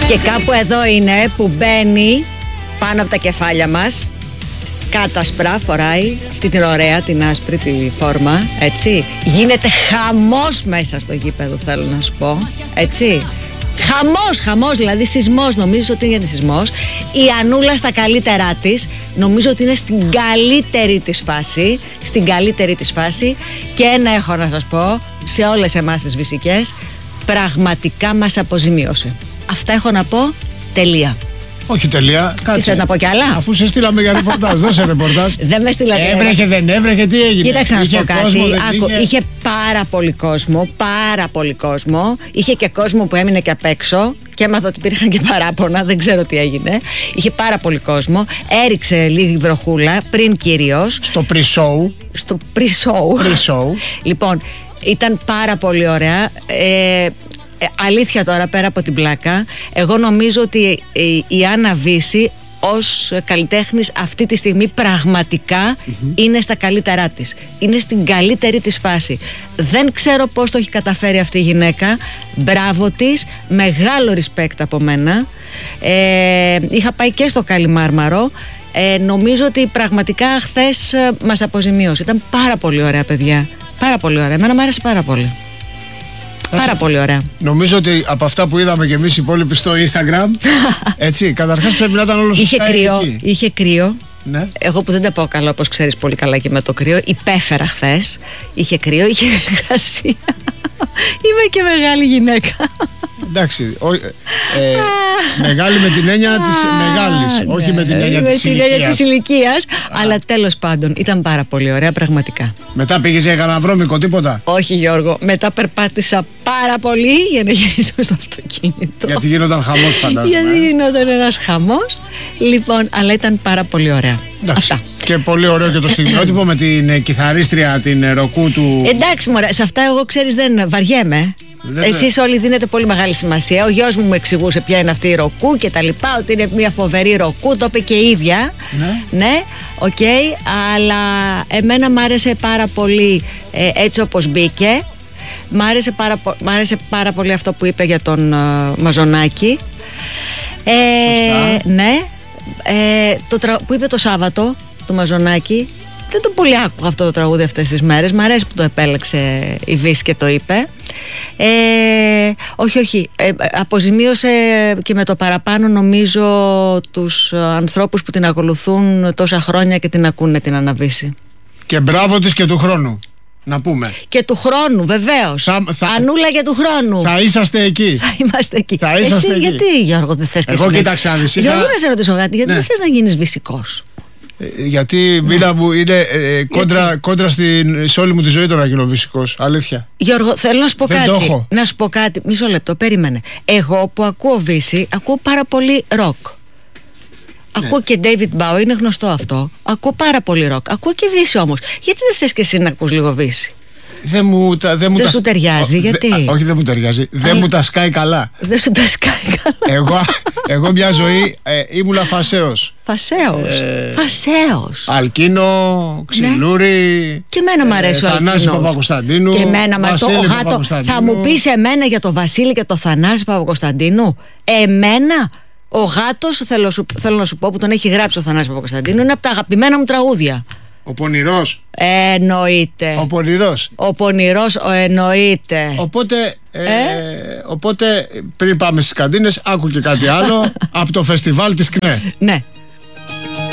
Και κάπου εδώ είναι που μπαίνει πάνω από τα κεφάλια μας. Κάτασπρα φοράει αυτή την ωραία, την άσπρη τη φόρμα, έτσι. Γίνεται χαμός μέσα στο γήπεδο, θέλω να σου πω, έτσι. Χαμός, δηλαδή σεισμός, νομίζω ότι είναι σεισμός. Η Ανούλα στα καλύτερά της, νομίζω ότι είναι στην καλύτερη της φάση. Και ένα έχω να σας πω, σε όλες εμάς τις βυσικές, πραγματικά μας αποζημίωσε. Αυτά έχω να πω, τελεία. Όχι τελεία, κάτσε. Θες να πω κι άλλα? Αφού σε στείλαμε για ρεπορτάζ, δώσε ρεπορτάζ. Δεν με στείλατε. Έβρεχε, δεν έβρεχε, τι έγινε? Κοίταξε να σου πω κάτι. είχε... Είχε πάρα πολύ κόσμο. Είχε και κόσμο που έμεινε και απ' έξω. Και έμαθα ότι υπήρχαν και παράπονα, δεν ξέρω τι έγινε. Είχε πάρα πολύ κόσμο. Έριξε λίγη βροχούλα πριν κυρίως. Στο pre-show. Στο pre-show. Λοιπόν, ήταν πάρα πολύ ωραία. Αλήθεια τώρα, πέρα από την πλάκα, εγώ νομίζω ότι η Άννα Βύση ως καλλιτέχνης αυτή τη στιγμή πραγματικά είναι στα καλύτερά της. Είναι στην καλύτερη της φάση. Δεν ξέρω πώς το έχει καταφέρει αυτή η γυναίκα. Μπράβο της, μεγάλο respect από μένα. Είχα πάει και στο Καλιμάρμαρο. Νομίζω ότι πραγματικά χθες μας αποζημίωσε. Ήταν πάρα πολύ ωραία, παιδιά. Πάρα πολύ ωραία. Εμένα μου άρεσε πάρα πολύ. Πάρα πολύ ωραία. Νομίζω ότι από αυτά που είδαμε και εμείς οι υπόλοιποι στο Instagram, έτσι, καταρχάς πρέπει να ήταν όλο Είχε κρύο. Ναι. Εγώ που δεν τα πάω καλά, όπως ξέρεις πολύ καλά και με το κρύο, υπέφερα χθες. Είχε κρύο, είχε υγρασία. Είμαι και μεγάλη γυναίκα. Εντάξει, μεγάλη με την έννοια της μεγάλης, όχι με την έννοια της ηλικίας. Αλλά τέλος πάντων ήταν πάρα πολύ ωραία, πραγματικά. Μετά πήγες για κανένα βρώμικο, τίποτα? Όχι, Γιώργο, μετά περπάτησα πάρα πολύ για να γυρίσω στο αυτοκίνητο. Γιατί γίνονταν χαμός, φαντάζομαι. Γιατί γίνονταν ένας χαμός. Λοιπόν, αλλά ήταν πάρα πολύ ωραία. Αυτά. Και πολύ ωραίο και το στιγμιότυπο με την κιθαρίστρια, την ροκού του. Εντάξει, μωρέ, σε αυτά εγώ ξέρεις δεν βαριέμαι. Εσείς όλοι δίνετε πολύ μεγάλη σημασία. Ο γιος μου εξηγούσε ποια είναι αυτή η ροκού και τα λοιπά, ότι είναι μια φοβερή ροκού, το είπε και η ίδια. Ναι, οκ, αλλά εμένα μ' άρεσε πάρα πολύ έτσι όπως μπήκε. Μ' άρεσε πάρα πολύ αυτό που είπε για τον Μαζονάκη. Σωστά. Ναι, που είπε το Σάββατο, το Μαζονάκη. Δεν το πολύ άκουγα αυτό το τραγούδι αυτές τις μέρες. Μ' αρέσει που το επέλεξε η Βύση και το είπε. Όχι, αποζημίωσε και με το παραπάνω, νομίζω, τους ανθρώπους που την ακολουθούν τόσα χρόνια και την ακούνε την Άννα Βύση. Και μπράβο της και του χρόνου, να πούμε. Και του χρόνου, βεβαίως. Ανούλα και του χρόνου. Θα είσαστε εκεί. Θα είμαστε εκεί. Εσύ εκεί. Γιατί, Γιώργο, δεν θες και εγώ κοίταξα αν Γιώργο, να σε ρωτήσω κάτι, γιατί δεν θες να γίνεις βυσικός? Γιατί μήνα μου είναι κόντρα σε όλη μου τη ζωή τώρα να γίνω βυσικός. Αλήθεια. Γιώργο, θέλω να σου πω δεν κάτι. Το έχω. Να σου πω κάτι. Μισό λεπτό, περίμενε. Εγώ που ακούω Βύση, ακούω πάρα πολύ ροκ. Ακούω και David Bowie, είναι γνωστό αυτό. Ακούω πάρα πολύ ροκ. Ακούω και Βύση όμως. Γιατί δεν θες και εσύ να ακούς λίγο Βύση? Δεν σου ταιριάζει, γιατί? Όχι, δεν μου ταιριάζει. Δεν μου τα σκάει καλά. Δεν σου τα σκάει καλά. Εγώ μια ζωή ήμουνα φασαίος. Φασαίος. Αλκίνο, Ξυλούρη. Και εμένα μου αρέσει ο Αλκίνος. Θανάση Παπακοσταντίνου. Και εμένα θα μου πεις εμένα για το Βασίλη και το Θανάση Παπακοσταντίνου? Εμένα? Ο γάτος, θέλω να σου πω, που τον έχει γράψει ο Θανάσης Παπακοσταντίνου, είναι από τα αγαπημένα μου τραγούδια. Ο Πονηρός. Εννοείται. Ο Πονηρός, εννοείται. Οπότε πριν πάμε στις καντίνες, άκου και κάτι άλλο από το φεστιβάλ της ΚΝΕ. Ναι.